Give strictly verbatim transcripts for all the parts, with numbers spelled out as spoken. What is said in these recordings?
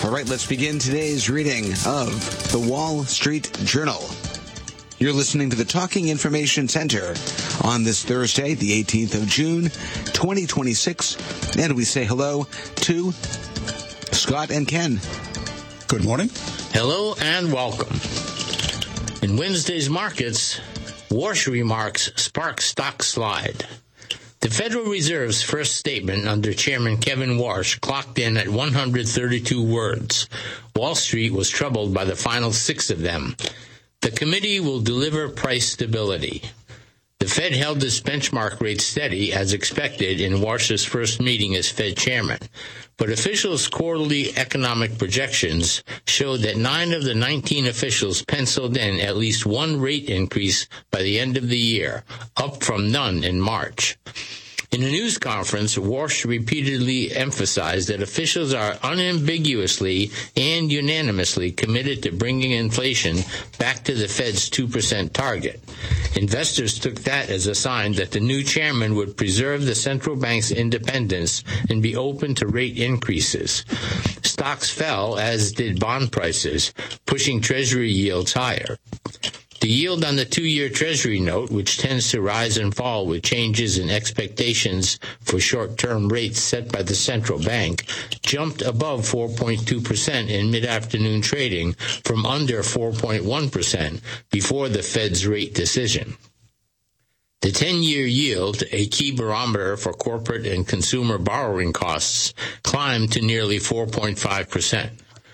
All right, let's begin today's reading of the Wall Street Journal. You're listening to the Talking Information Center on this Thursday, the eighteenth of June, twenty twenty-six. And we say hello to Scott and Ken. Good morning. Hello and welcome. In Wednesday's markets, Warsh remarks spark stock slide. The Federal Reserve's first statement under Chairman Kevin Warsh clocked in at one hundred thirty-two words. Wall Street was troubled by the final six of them. The committee will deliver price stability. The Fed held its benchmark rate steady, as expected, in Warsh's first meeting as Fed chairman. But officials' quarterly economic projections showed that nine of the nineteen officials penciled in at least one rate increase by the end of the year, up from none in March. In a news conference, Warsh repeatedly emphasized that officials are unambiguously and unanimously committed to bringing inflation back to the Fed's two percent target. Investors took that as a sign that the new chairman would preserve the central bank's independence and be open to rate increases. Stocks fell, as did bond prices, pushing Treasury yields higher. The yield on the two-year Treasury note, which tends to rise and fall with changes in expectations for short-term rates set by the central bank, jumped above four point two percent in mid-afternoon trading from under four point one percent before the Fed's rate decision. The ten-year yield, a key barometer for corporate and consumer borrowing costs, climbed to nearly four point five percent.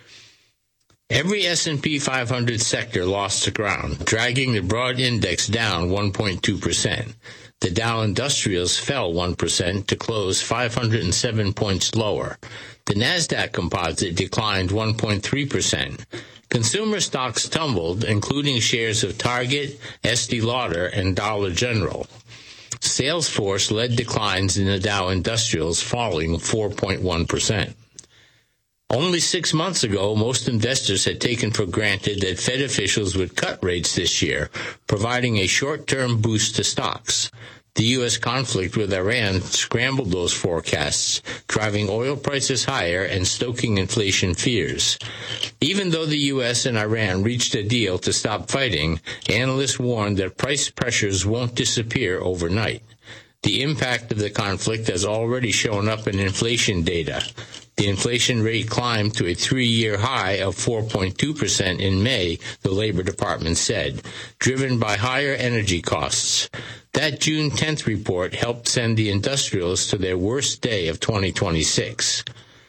Every S and P five hundred sector lost ground, dragging the broad index down one point two percent. The Dow Industrials fell one percent to close five hundred seven points lower. The Nasdaq Composite declined one point three percent. Consumer stocks tumbled, including shares of Target, Estee Lauder, and Dollar General. Salesforce led declines in the Dow Industrials, falling four point one percent. Only six months ago, most investors had taken for granted that Fed officials would cut rates this year, providing a short-term boost to stocks. The U S conflict with Iran scrambled those forecasts, driving oil prices higher and stoking inflation fears. Even though the U S and Iran reached a deal to stop fighting, analysts warned that price pressures won't disappear overnight. The impact of the conflict has already shown up in inflation data. The inflation rate climbed to a three-year high of four point two percent in May, the Labor Department said, driven by higher energy costs. That June tenth report helped send the industrials to their worst day of twenty twenty-six.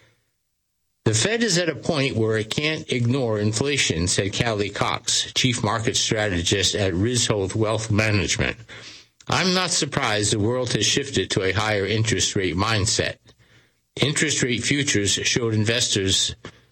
The Fed is at a point where it can't ignore inflation, said Callie Cox, chief market strategist at Rizholt Wealth Management. I'm not surprised the world has shifted to a higher interest rate mindset. Interest rate futures showed investors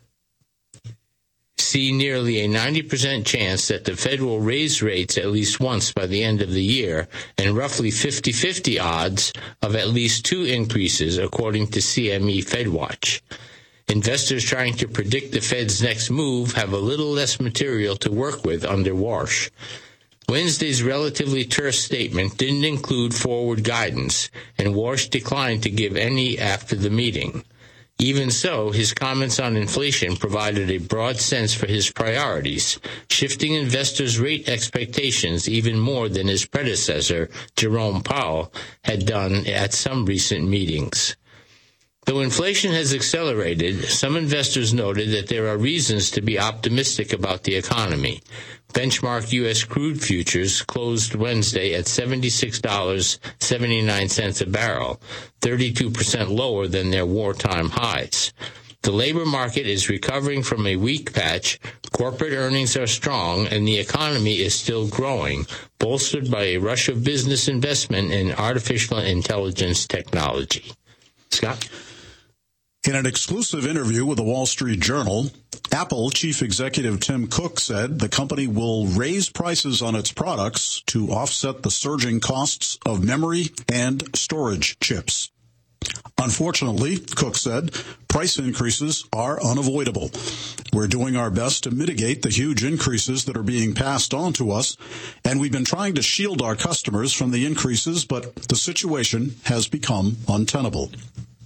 see nearly a ninety percent chance that the Fed will raise rates at least once by the end of the year, and roughly fifty-fifty odds of at least two increases, according to C M E FedWatch. Investors trying to predict the Fed's next move have a little less material to work with under Warsh. Wednesday's relatively terse statement didn't include forward guidance, and Warsh declined to give any after the meeting. Even so, his comments on inflation provided a broad sense for his priorities, shifting investors' rate expectations even more than his predecessor, Jerome Powell, had done at some recent meetings. Though inflation has accelerated, some investors noted that there are reasons to be optimistic about the economy. Benchmark U S crude futures closed Wednesday at seventy-six dollars and seventy-nine cents a barrel, thirty-two percent lower than their wartime highs. The labor market is recovering from a weak patch, corporate earnings are strong, and the economy is still growing, bolstered by a rush of business investment in artificial intelligence technology. Scott? In an exclusive interview with the Wall Street Journal, Apple chief executive Tim Cook said the company will raise prices on its products to offset the surging costs of memory and storage chips. Unfortunately, Cook said, price increases are unavoidable. We're doing our best to mitigate the huge increases that are being passed on to us, and we've been trying to shield our customers from the increases, but the situation has become untenable.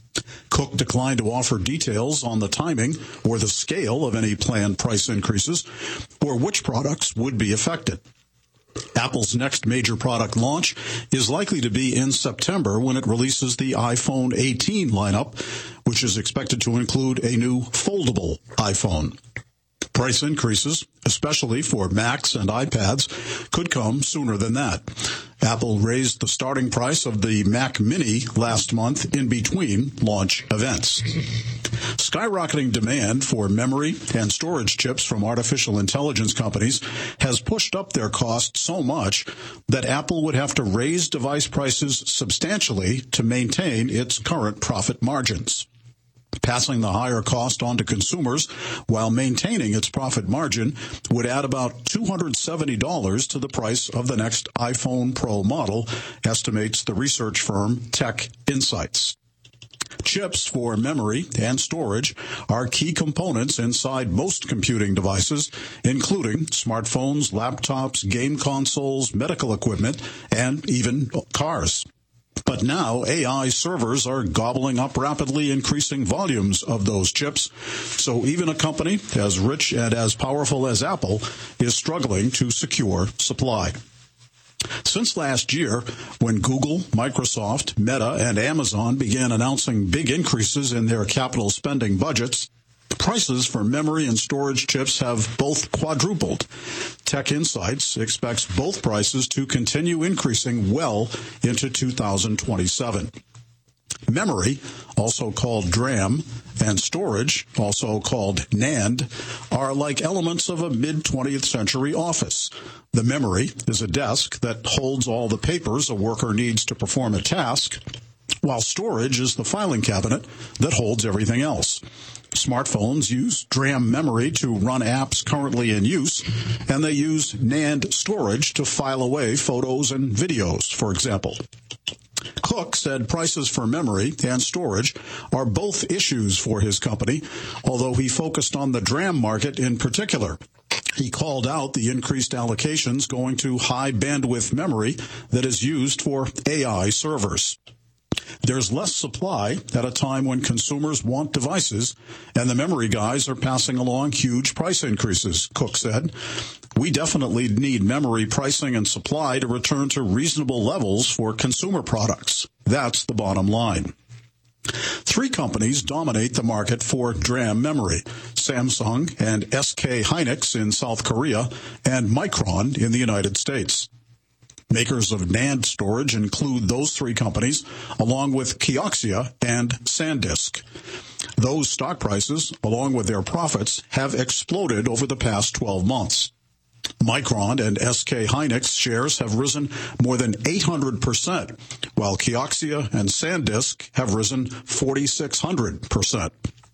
Cook declined to offer details on the timing or the scale of any planned price increases or which products would be affected. Apple's next major product launch is likely to be in September when it releases the iPhone eighteen lineup, which is expected to include a new foldable iPhone. Price increases, especially for Macs and iPads, could come sooner than that. Apple raised the starting price of the Mac Mini last month in between launch events. Skyrocketing demand for memory and storage chips from artificial intelligence companies has pushed up their costs so much that Apple would have to raise device prices substantially to maintain its current profit margins. Passing the higher cost on to consumers while maintaining its profit margin would add about two hundred seventy dollars to the price of the next iPhone Pro model, estimates the research firm Tech Insights. Chips for memory and storage are key components inside most computing devices, including smartphones, laptops, game consoles, medical equipment, and even cars. But now A I servers are gobbling up rapidly increasing volumes of those chips, so even a company as rich and as powerful as Apple is struggling to secure supply. Since last year, when Google, Microsoft, Meta, and Amazon began announcing big increases in their capital spending budgets, prices for memory and storage chips have both quadrupled. Tech Insights expects both prices to continue increasing well into two thousand twenty-seven. Memory, also called DRAM, and storage, also called NAND, are like elements of a mid-twentieth century office. The memory is a desk that holds all the papers a worker needs to perform a task, while storage is the filing cabinet that holds everything else. Smartphones use DRAM memory to run apps currently in use, and they use NAND storage to file away photos and videos, for example. Cook said prices for memory and storage are both issues for his company, although he focused on the DRAM market in particular. He called out the increased allocations going to high bandwidth memory that is used for A I servers. There's less supply at a time when consumers want devices, and the memory guys are passing along huge price increases, Cook said. We definitely need memory pricing and supply to return to reasonable levels for consumer products. That's the bottom line. Three companies dominate the market for DRAM memory: Samsung and S K Hynix in South Korea and Micron in the United States. Makers of NAND storage include those three companies, along with Kioxia and SanDisk. Those stock prices, along with their profits, have exploded over the past twelve months. Micron and S K Hynix shares have risen more than eight hundred percent, while Kioxia and SanDisk have risen four thousand six hundred percent.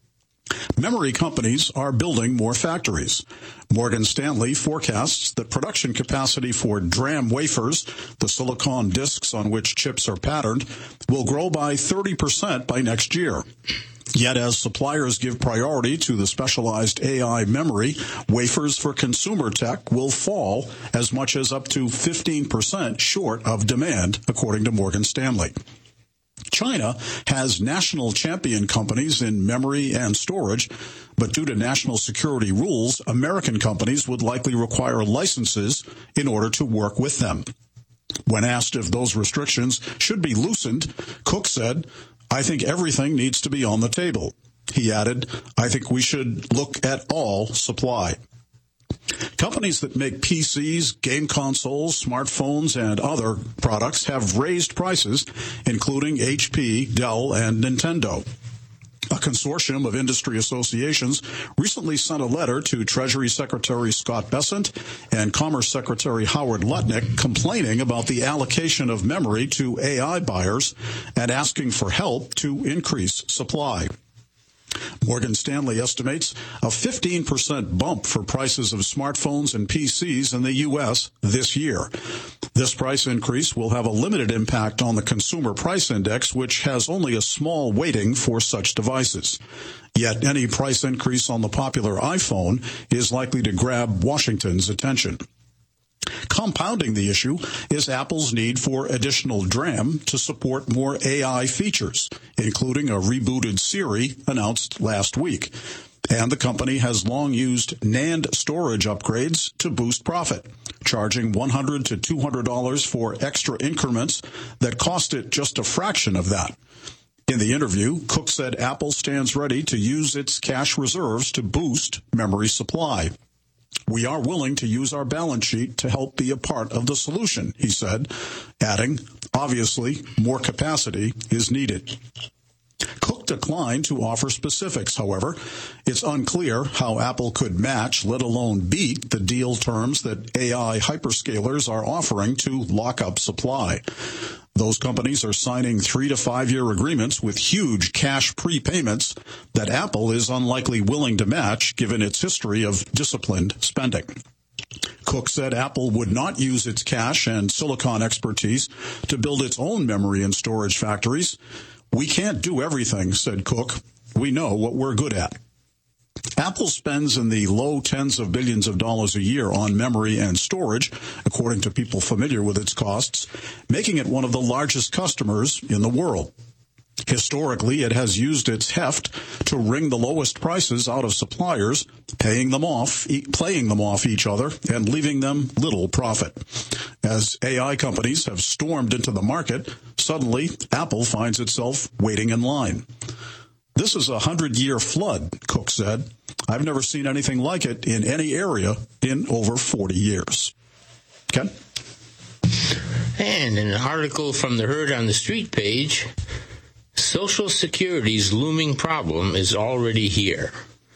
Memory companies are building more factories. Morgan Stanley forecasts that production capacity for DRAM wafers, the silicon disks on which chips are patterned, will grow by thirty percent by next year. Yet as suppliers give priority to the specialized A I memory, wafers for consumer tech will fall as much as up to fifteen percent short of demand, according to Morgan Stanley. China has national champion companies in memory and storage, but due to national security rules, American companies would likely require licenses in order to work with them. When asked if those restrictions should be loosened, Cook said, "I think everything needs to be on the table." He added, "I think we should look at all supply." Companies that make P Cs, game consoles, smartphones, and other products have raised prices, including H P, Dell, and Nintendo. A consortium of industry associations recently sent a letter to Treasury Secretary Scott Bessent and Commerce Secretary Howard Lutnick complaining about the allocation of memory to A I buyers and asking for help to increase supply. Morgan Stanley estimates a fifteen percent bump for prices of smartphones and P Cs in the U S this year. This price increase will have a limited impact on the Consumer Price Index, which has only a small weighting for such devices. Yet any price increase on the popular iPhone is likely to grab Washington's attention. Compounding the issue is Apple's need for additional DRAM to support more A I features, including a rebooted Siri announced last week. And the company has long used NAND storage upgrades to boost profit, charging one hundred dollars to two hundred dollars for extra increments that cost it just a fraction of that. In the interview, Cook said Apple stands ready to use its cash reserves to boost memory supply. We are willing to use our balance sheet to help be a part of the solution, he said, adding, obviously, more capacity is needed. Cook declined to offer specifics, however. It's unclear how Apple could match, let alone beat, the deal terms that A I hyperscalers are offering to lock up supply. Those companies are signing three to five year agreements with huge cash prepayments that Apple is unlikely willing to match given its history of disciplined spending. Cook said Apple would not use its cash and silicon expertise to build its own memory and storage factories. We can't do everything, said Cook. We know what we're good at. Apple spends in the low tens of billions of dollars a year on memory and storage, according to people familiar with its costs, making it one of the largest customers in the world. Historically, it has used its heft to wring the lowest prices out of suppliers, paying them off, e- playing them off each other, and leaving them little profit. As A I companies have stormed into the market, suddenly Apple finds itself waiting in line. This is a hundred-year flood, Cook said. I've never seen anything like it in any area in over forty years. Ken? And in an article from the Heard on the Street page, Social Security's looming problem is already here.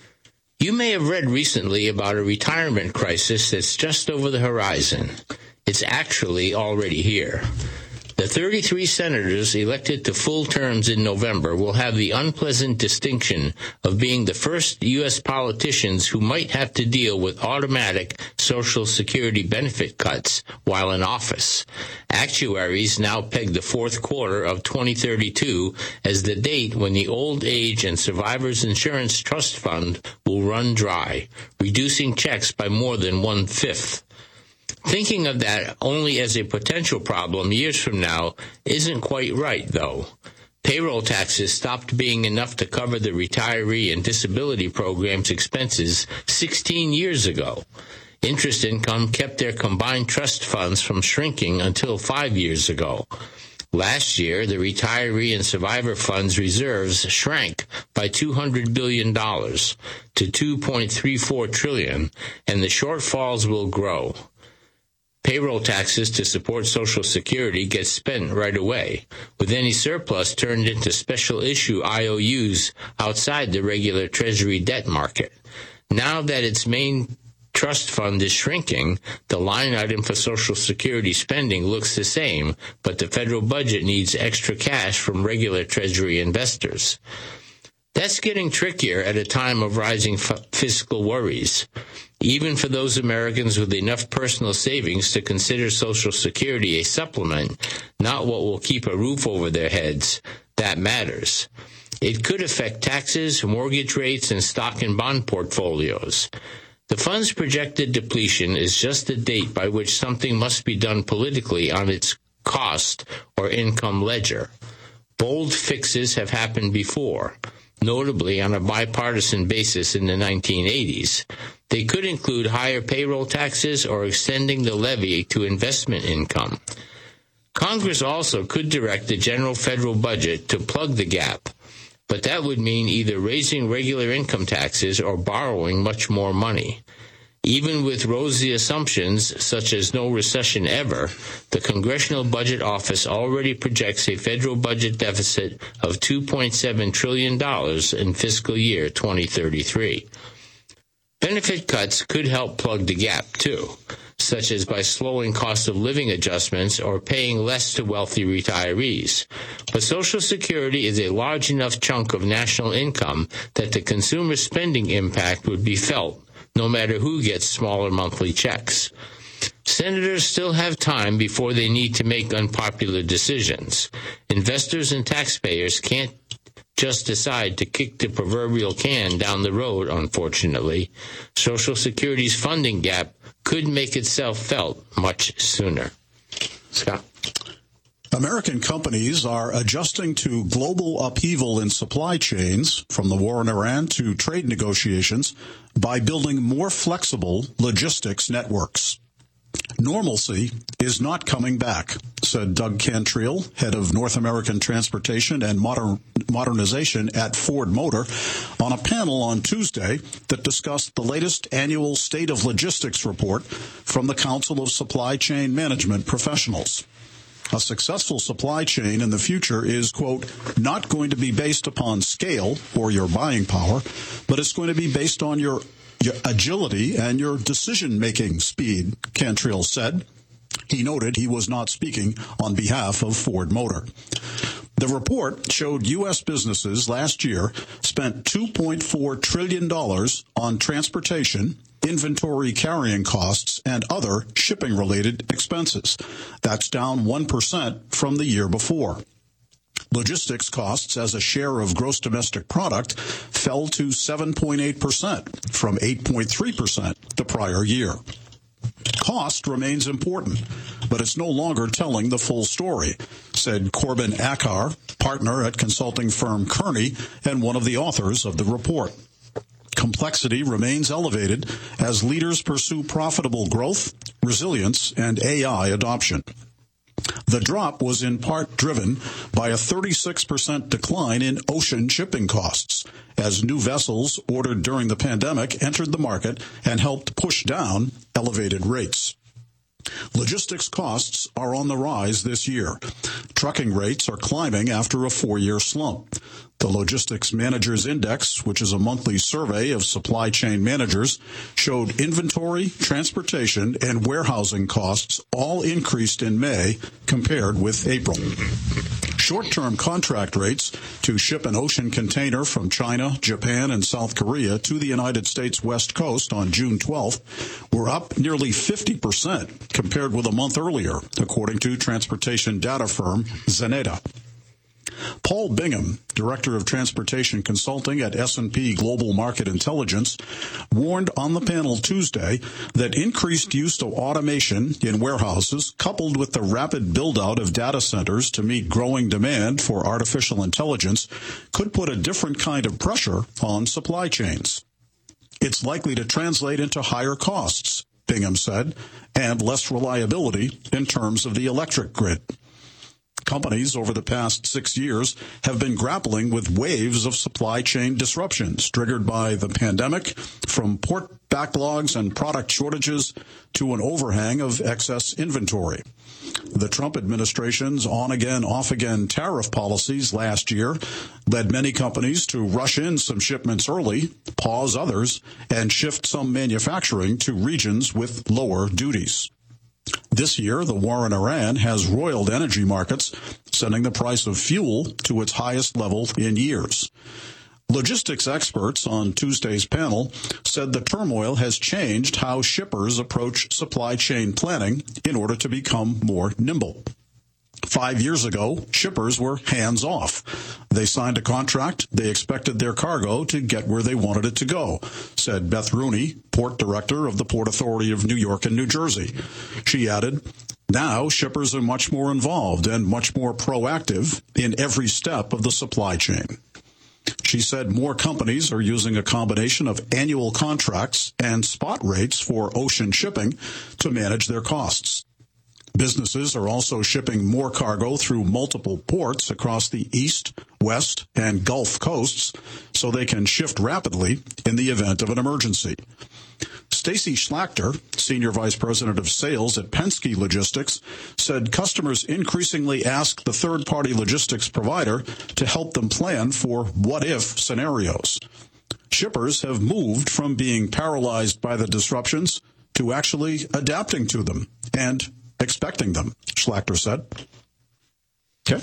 You may have read recently about a retirement crisis that's just over the horizon. It's actually already here. The thirty-three senators elected to full terms in November will have the unpleasant distinction of being the first U S politicians who might have to deal with automatic Social Security benefit cuts while in office. Actuaries now peg the fourth quarter of twenty thirty-two as the date when the Old Age and Survivors Insurance Trust Fund will run dry, reducing checks by more than one-fifth. Thinking of that only as a potential problem years from now isn't quite right, though. Payroll taxes stopped being enough to cover the retiree and disability program's expenses sixteen years ago. Interest income kept their combined trust funds from shrinking until five years ago. Last year, the retiree and survivor funds reserves shrank by two hundred billion dollars to two point three four trillion dollars, and the shortfalls will grow. Payroll taxes to support Social Security get spent right away, with any surplus turned into special issue I O Us outside the regular Treasury debt market. Now that its main trust fund is shrinking, the line item for Social Security spending looks the same, but the federal budget needs extra cash from regular Treasury investors. That's getting trickier at a time of rising f- fiscal worries. Even for those Americans with enough personal savings to consider Social Security a supplement, not what will keep a roof over their heads, that matters. It could affect taxes, mortgage rates, and stock and bond portfolios. The fund's projected depletion is just the date by which something must be done politically on its cost or income ledger. Bold fixes have happened before, notably on a bipartisan basis in the nineteen eighties. They could include higher payroll taxes or extending the levy to investment income. Congress also could direct the general federal budget to plug the gap, but that would mean either raising regular income taxes or borrowing much more money. Even with rosy assumptions, such as no recession ever, the Congressional Budget Office already projects a federal budget deficit of two point seven trillion dollars in fiscal year twenty thirty-three. Benefit cuts could help plug the gap, too, such as by slowing cost of living adjustments or paying less to wealthy retirees. But Social Security is a large enough chunk of national income that the consumer spending impact would be felt, no matter who gets smaller monthly checks. Senators still have time before they need to make unpopular decisions. Investors and taxpayers can't just decide to kick the proverbial can down the road, unfortunately, Social Security's funding gap could make itself felt much sooner. Scott? American companies are adjusting to global upheaval in supply chains, from the war in Iran to trade negotiations, by building more flexible logistics networks. Normalcy is not coming back, said Doug Cantrill, head of North American Transportation and Modern, Modernization at Ford Motor, on a panel on Tuesday that discussed the latest annual State of Logistics report from the Council of Supply Chain Management Professionals. A successful supply chain in the future is, quote, not going to be based upon scale or your buying power, but it's going to be based on your, your agility and your decision-making speed, Cantrill said. He noted he was not speaking on behalf of Ford Motor. The report showed U S businesses last year spent two point four trillion dollars on transportation, inventory carrying costs, and other shipping-related expenses. That's down one percent from the year before. Logistics costs as a share of gross domestic product fell to seven point eight percent from eight point three percent the prior year. Cost remains important, but it's no longer telling the full story, said Corbin Akar, partner at consulting firm Kearney and one of the authors of the report. Complexity remains elevated as leaders pursue profitable growth, resilience, and A I adoption. The drop was in part driven by a thirty-six percent decline in ocean shipping costs, as new vessels ordered during the pandemic entered the market and helped push down elevated rates. Logistics costs are on the rise this year. Trucking rates are climbing after a four-year slump. The Logistics Managers Index, which is a monthly survey of supply chain managers, showed inventory, transportation, and warehousing costs all increased in May compared with April. Short-term contract rates to ship an ocean container from China, Japan, and South Korea to the United States West Coast on June twelfth were up nearly fifty percent compared with a month earlier, according to transportation data firm Xeneta. Paul Bingham, Director of Transportation Consulting at S and P Global Market Intelligence, warned on the panel Tuesday that increased use of automation in warehouses, coupled with the rapid build-out of data centers to meet growing demand for artificial intelligence, could put a different kind of pressure on supply chains. It's likely to translate into higher costs, Bingham said, and less reliability in terms of the electric grid. Companies over the past six years have been grappling with waves of supply chain disruptions triggered by the pandemic, from port backlogs and product shortages to an overhang of excess inventory. The Trump administration's on-again, off-again tariff policies last year led many companies to rush in some shipments early, pause others, and shift some manufacturing to regions with lower duties. This year, the war in Iran has roiled energy markets, sending the price of fuel to its highest level in years. Logistics experts on Tuesday's panel said the turmoil has changed how shippers approach supply chain planning in order to become more nimble. Five years ago, shippers were hands-off. They signed a contract. They expected their cargo to get where they wanted it to go, said Beth Rooney, port director of the Port Authority of New York and New Jersey. She added, now shippers are much more involved and much more proactive in every step of the supply chain. She said more companies are using a combination of annual contracts and spot rates for ocean shipping to manage their costs. Businesses are also shipping more cargo through multiple ports across the East, West, and Gulf coasts so they can shift rapidly in the event of an emergency. Stacy Schlachter, Senior Vice President of Sales at Penske Logistics, said customers increasingly ask the third-party logistics provider to help them plan for what-if scenarios. Shippers have moved from being paralyzed by the disruptions to actually adapting to them and expecting them, Schlachter said. Okay.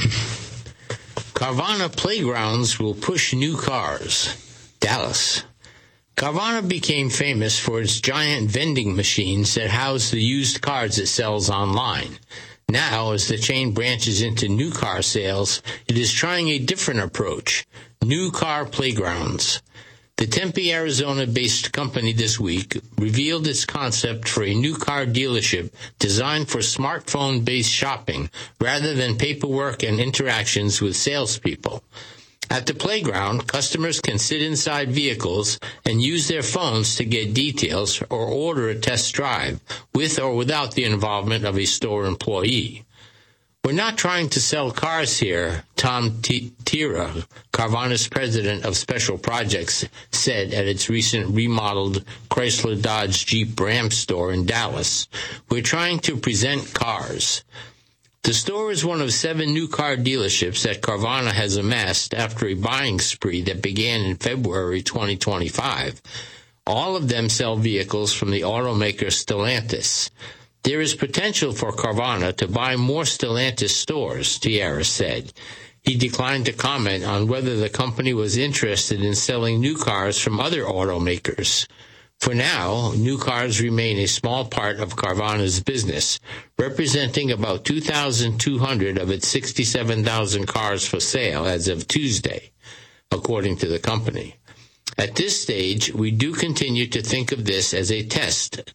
Carvana Playgrounds will push new cars. Dallas. Carvana became famous for its giant vending machines that house the used cars it sells online. Now, as the chain branches into new car sales, it is trying a different approach, new car playgrounds. The Tempe, Arizona-based company this week revealed its concept for a new car dealership designed for smartphone-based shopping rather than paperwork and interactions with salespeople. At the playground, customers can sit inside vehicles and use their phones to get details or order a test drive, with or without the involvement of a store employee. We're not trying to sell cars here, Tom T- Tira, Carvana's president of special projects, said at its recent remodeled Chrysler Dodge Jeep Ram store in Dallas. We're trying to present cars. The store is one of seven new car dealerships that Carvana has amassed after a buying spree that began in February twenty twenty-five. All of them sell vehicles from the automaker Stellantis. There is potential for Carvana to buy more Stellantis stores, Tierra said. He declined to comment on whether the company was interested in selling new cars from other automakers. For now, new cars remain a small part of Carvana's business, representing about two thousand two hundred of its sixty-seven thousand cars for sale as of Tuesday, according to the company. At this stage, we do continue to think of this as a test,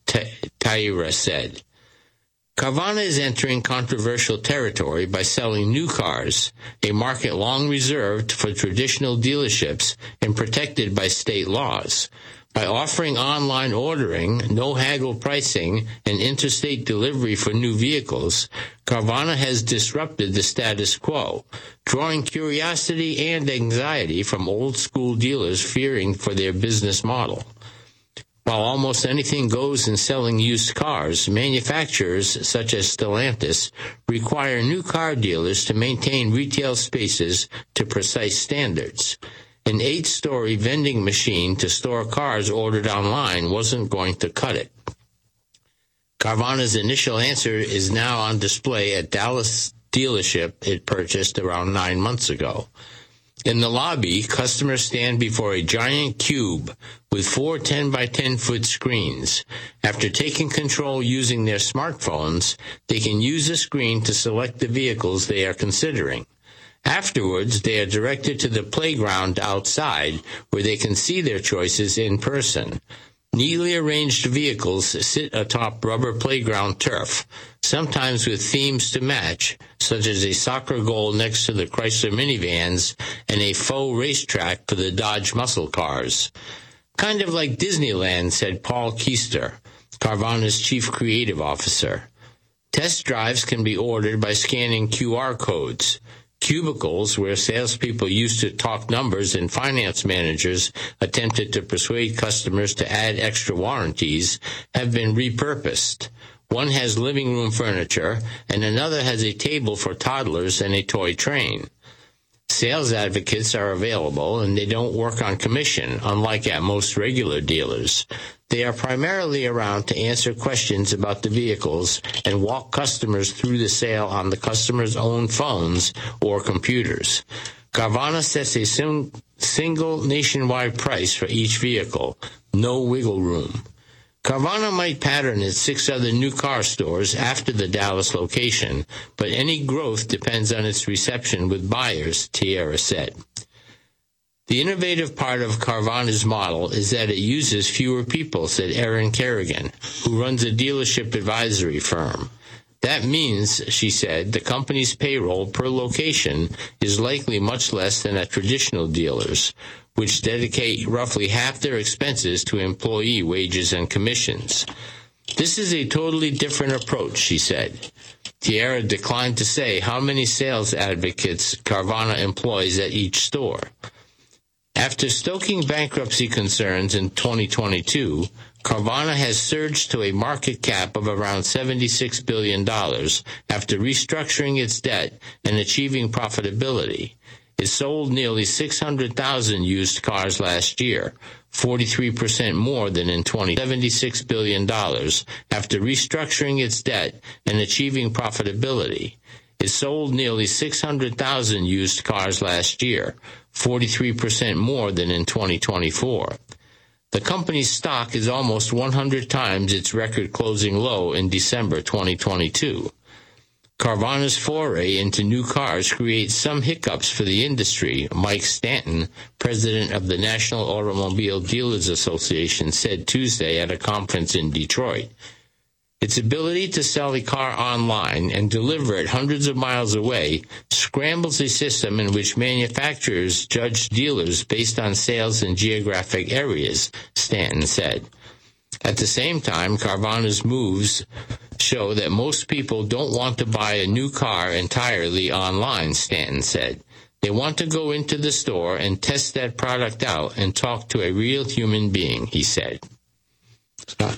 Taira said. Carvana is entering controversial territory by selling new cars, a market long reserved for traditional dealerships and protected by state laws. By offering online ordering, no-haggle pricing, and interstate delivery for new vehicles, Carvana has disrupted the status quo, drawing curiosity and anxiety from old-school dealers fearing for their business model. While almost anything goes in selling used cars, manufacturers such as Stellantis require new car dealers to maintain retail spaces to precise standards. An eight-story vending machine to store cars ordered online wasn't going to cut it. Carvana's initial answer is now on display at Dallas dealership it purchased around nine months ago. In the lobby, customers stand before a giant cube with four ten by ten foot screens. After taking control using their smartphones, they can use the screen to select the vehicles they are considering. Afterwards, they are directed to the playground outside, where they can see their choices in person. Neatly arranged vehicles sit atop rubber playground turf, sometimes with themes to match, such as a soccer goal next to the Chrysler minivans and a faux racetrack for the Dodge muscle cars. Kind of like Disneyland, said Paul Keister, Carvana's chief creative officer. Test drives can be ordered by scanning Q R codes. Cubicles, where salespeople used to talk numbers and finance managers attempted to persuade customers to add extra warranties, have been repurposed. One has living room furniture, and another has a table for toddlers and a toy train. Sales advocates are available, and they don't work on commission, unlike at most regular dealers. They are primarily around to answer questions about the vehicles and walk customers through the sale on the customer's own phones or computers. Carvana sets a sim- single nationwide price for each vehicle, no wiggle room. Carvana might pattern its six other new car stores after the Dallas location, but any growth depends on its reception with buyers, Tierra said. The innovative part of Carvana's model is that it uses fewer people, said Erin Kerrigan, who runs a dealership advisory firm. That means, she said, the company's payroll per location is likely much less than at traditional dealers, which dedicate roughly half their expenses to employee wages and commissions. This is a totally different approach, she said. Tierra declined to say how many sales advocates Carvana employs at each store. After stoking bankruptcy concerns in twenty twenty-two, Carvana has surged to a market cap of around seventy-six billion dollars after restructuring its debt and achieving profitability. It sold nearly six hundred thousand used cars last year, forty-three percent more than in twenty twenty. seventy-six billion dollars after restructuring its debt and achieving profitability. It sold nearly six hundred thousand used cars last year, forty-three percent more than in twenty twenty-four. The company's stock is almost one hundred times its record closing low in December twenty twenty-two. Carvana's foray into new cars creates some hiccups for the industry, Mike Stanton, president of the National Automobile Dealers Association, said Tuesday at a conference in Detroit. Its ability to sell a car online and deliver it hundreds of miles away scrambles a system in which manufacturers judge dealers based on sales in geographic areas, Stanton said. At the same time, Carvana's moves show that most people don't want to buy a new car entirely online, Stanton said. They want to go into the store and test that product out and talk to a real human being, he said. Scott.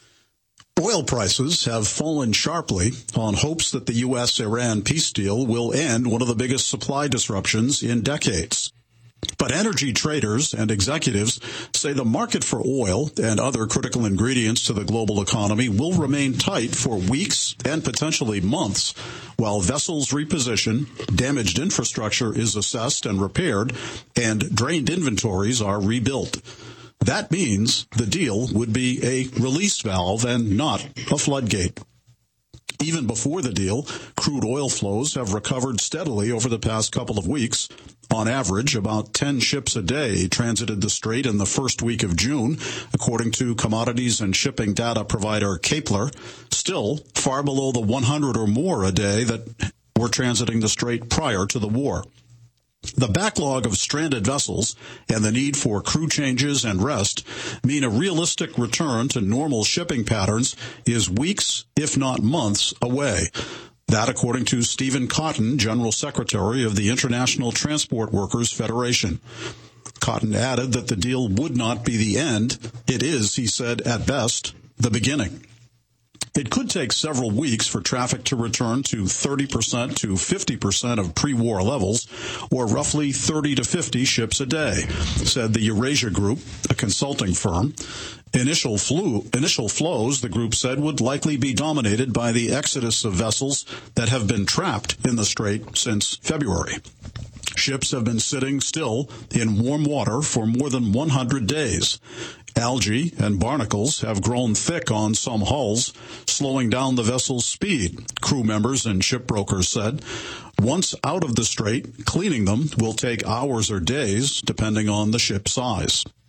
Oil prices have fallen sharply on hopes that the U S Iran peace deal will end one of the biggest supply disruptions in decades. But energy traders and executives say the market for oil and other critical ingredients to the global economy will remain tight for weeks and potentially months, while vessels reposition, damaged infrastructure is assessed and repaired, and drained inventories are rebuilt. That means the deal would be a release valve and not a floodgate. Even before the deal, crude oil flows have recovered steadily over the past couple of weeks. On average, about ten ships a day transited the strait in the first week of June, according to commodities and shipping data provider Kepler, still far below the one hundred or more a day that were transiting the strait prior to the war. The backlog of stranded vessels and the need for crew changes and rest mean a realistic return to normal shipping patterns is weeks, if not months, away. That according to Stephen Cotton, General Secretary of the International Transport Workers Federation. Cotton added that the deal would not be the end. It is, he said, at best, the beginning. It could take several weeks for traffic to return to thirty percent to fifty percent of pre-war levels, or roughly thirty to fifty ships a day, said the Eurasia Group, a consulting firm. Initial, flu, initial flows, the group said, would likely be dominated by the exodus of vessels that have been trapped in the strait since February. Ships have been sitting still in warm water for more than one hundred days. Algae and barnacles have grown thick on some hulls, slowing down the vessel's speed, crew members and shipbrokers said. Once out of the strait, cleaning them will take hours or days, depending on the ship size.